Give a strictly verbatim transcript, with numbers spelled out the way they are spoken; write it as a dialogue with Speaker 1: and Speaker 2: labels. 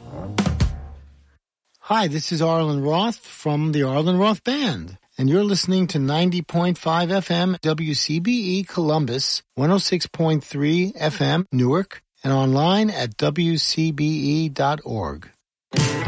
Speaker 1: Hi, this is Arlen Roth from the Arlen Roth Band, and you're listening to ninety point five F M W C B E Columbus, one oh six point three F M Newark, and online at w c b e dot org.